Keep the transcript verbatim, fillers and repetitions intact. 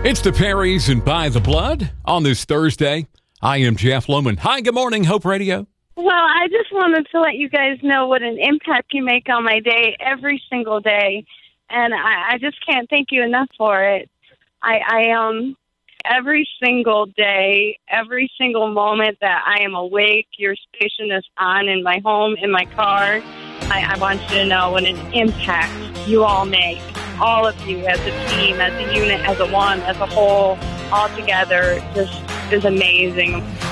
It's the Perrys and By the Blood on this Thursday. I am Jeff Lohman. Hi, good morning, Hope Radio. Well, I just wanted to let you guys know what an impact you make on my day every single day. And I, I just can't thank you enough for it. I, I um every single day, every single moment that I am awake, your station is on in my home, in my car. I, I want you to know what an impact you all make. All of you as a team, as a unit, as a one, as a whole, all together, just is amazing.